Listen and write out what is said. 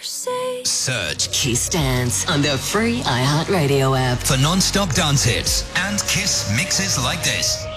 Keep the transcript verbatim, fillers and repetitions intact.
Search Kiss Dance on the free iHeartRadio app for non-stop dance hits and Kiss mixes like this.